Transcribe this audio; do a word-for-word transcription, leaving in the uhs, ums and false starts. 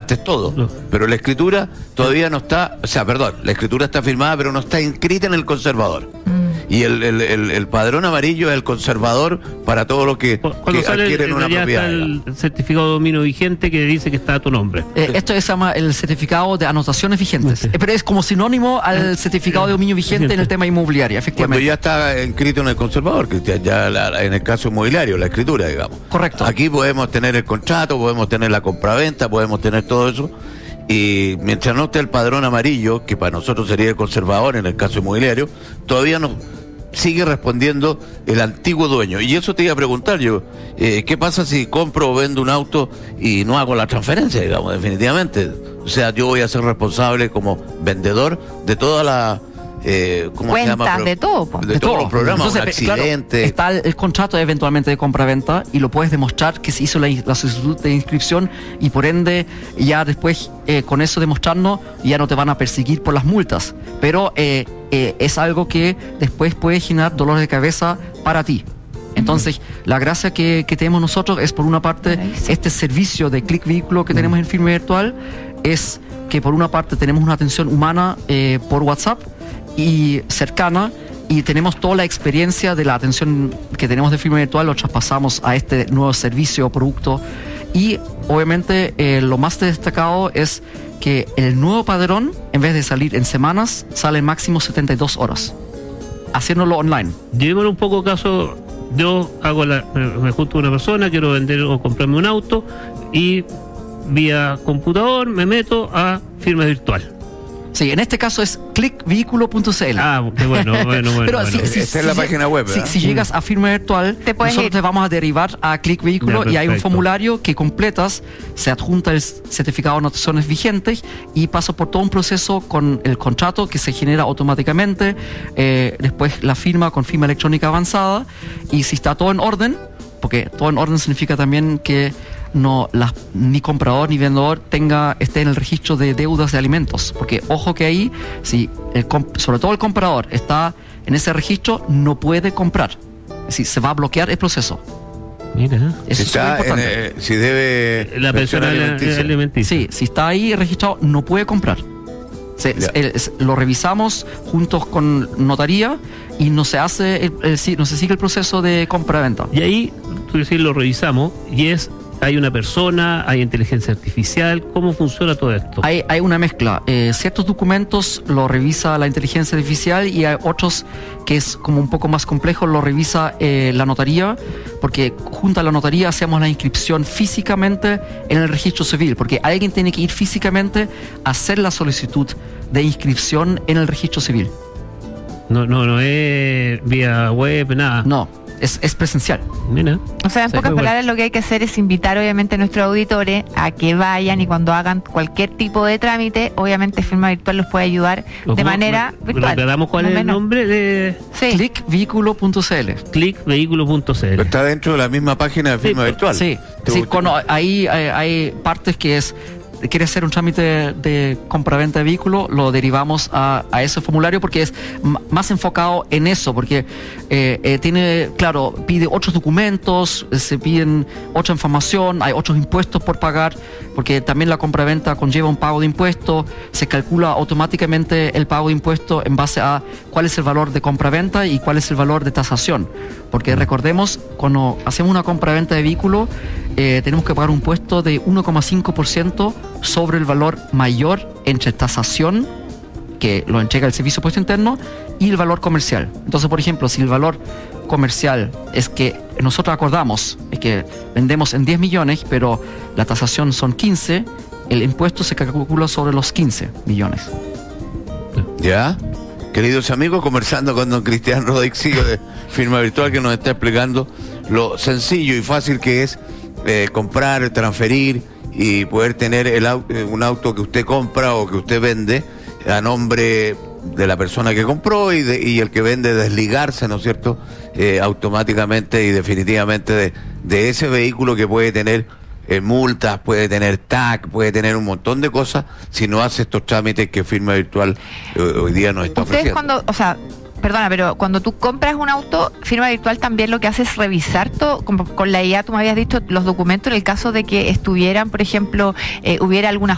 firmaste todo, no. Pero la escritura todavía no está, o sea, perdón, la escritura está firmada, pero no está inscrita en el conservador. Mm. Y el, el, el, el padrón amarillo es el conservador para todo lo que, que adquieren una propiedad. Está el certificado de dominio vigente que dice que está a tu nombre. Eh, esto se llama el certificado de anotaciones vigentes, sí. eh, pero es como sinónimo al certificado de dominio vigente Vigente. En el tema inmobiliario, efectivamente. Cuando ya está inscrito en el conservador, que ya, ya la, en el caso inmobiliario, la escritura, digamos. Correcto. Aquí podemos tener el contrato, podemos tener la compraventa, podemos tener todo eso. Y mientras no esté el padrón amarillo, que para nosotros sería el conservador en el caso inmobiliario, todavía no sigue respondiendo el antiguo dueño. Y eso te iba a preguntar yo, eh, ¿qué pasa si compro o vendo un auto y no hago la transferencia, digamos, definitivamente? O sea, yo voy a ser responsable como vendedor de toda la... Eh, ¿cómo Cuentas, se llama? de todo. Po. De, de todos todo. los programas, Entonces, un accidente. Claro, está el, el contrato eventualmente de compra-venta y lo puedes demostrar que se hizo la, la solicitud de inscripción y por ende ya después eh, con eso demostrando ya no te van a perseguir por las multas. Pero eh, eh, es algo que después puede generar dolor de cabeza para ti. Entonces, uh-huh. la gracia que, que tenemos nosotros es, por una parte, este servicio de Click Vehículo que uh-huh. tenemos en Firme Virtual, es que por una parte tenemos una atención humana eh, por WhatsApp y cercana, y tenemos toda la experiencia de la atención que tenemos de firma virtual, lo traspasamos a este nuevo servicio o producto. Y obviamente eh, lo más destacado es que el nuevo padrón, en vez de salir en semanas, sale en máximo setenta y dos horas, haciéndolo online. Llevémoslo un poco caso, yo hago la, me junto con una persona, quiero vender o comprarme un auto, y vía computador me meto a firma virtual. Sí, en este caso es click vehículo punto c l. Ah, qué bueno, bueno, bueno. Pero bueno. Si, si, Esta es si, la si, página web, si, si llegas a firma virtual, te nosotros ir. te vamos a derivar a Click Vehículo ya, y hay un formulario que completas, se adjunta el certificado de anotaciones vigentes y pasa por todo un proceso con el contrato que se genera automáticamente, eh, después la firma con firma electrónica avanzada, y si está todo en orden, porque todo en orden significa también que no las, ni comprador ni vendedor tenga esté en el registro de deudas de alimentos, porque ojo que ahí, si el, sobre todo el comprador está en ese registro, no puede comprar, es decir, se va a bloquear el proceso. Mira, eso si, está es en, eh, si debe la persona alimenticia. alimenticia. Sí, si está ahí registrado, no puede comprar. Se, el, lo revisamos juntos con notaría y no se hace el, el, no se sigue el proceso de compra-venta. Y ahí, tú decís, lo revisamos y es hay una persona, hay inteligencia artificial, ¿cómo funciona todo esto? Hay, hay una mezcla. Eh, ciertos documentos lo revisa la inteligencia artificial y hay otros que es como un poco más complejo, lo revisa eh, la notaría, porque junto a la notaría hacemos la inscripción físicamente en el registro civil, porque alguien tiene que ir físicamente a hacer la solicitud de inscripción en el registro civil. No, no, no es vía web, nada. No. Es, es presencial. Mira. O sea, en sí, pocas palabras, bueno. Lo que hay que hacer es invitar obviamente a nuestros auditores a que vayan y cuando hagan cualquier tipo de trámite, obviamente Firma Virtual los puede ayudar de ¿Cómo? manera virtual. ¿Recordamos cuál no es menos. el nombre de...? Sí. click vehículo punto c l. click vehículo punto c l. Está dentro de la misma página de Firma sí, Virtual. Sí, sí con, ahí hay, hay partes que es... ¿Quieres hacer un trámite de, de compra-venta de vehículo? Lo derivamos a, a ese formulario porque es m- más enfocado en eso, porque eh, eh, tiene, claro, pide otros documentos, se piden otra información, hay otros impuestos por pagar, porque también la compra-venta conlleva un pago de impuestos, se calcula automáticamente el pago de impuestos en base a cuál es el valor de compra-venta y cuál es el valor de tasación, porque recordemos, cuando hacemos una compra-venta de vehículo, eh, tenemos que pagar un impuesto de uno coma cinco por ciento sobre el valor mayor entre tasación, que lo entrega el Servicio de Impuesto Interno, y el valor comercial. Entonces, por ejemplo, si el valor comercial es que nosotros acordamos, es que vendemos en diez millones, pero la tasación son quince, el impuesto se calcula sobre los quince millones. ¿Ya? Queridos amigos, conversando con don Cristian Rodexillo de Firma Virtual, que nos está explicando lo sencillo y fácil que es eh, comprar, transferir y poder tener el auto, un auto que usted compra o que usted vende a nombre de la persona que compró y, de, y el que vende desligarse, ¿no es cierto?, eh, automáticamente y definitivamente de, de ese vehículo que puede tener eh, multas, puede tener T A C, puede tener un montón de cosas si no hace estos trámites que Firma Virtual eh, hoy día nos está Ustedes ofreciendo. Cuando, o sea, perdona, pero cuando tú compras un auto, Firma Virtual también lo que hace es revisar todo, como con la I A tú me habías dicho, los documentos en el caso de que estuvieran, por ejemplo, eh, hubiera alguna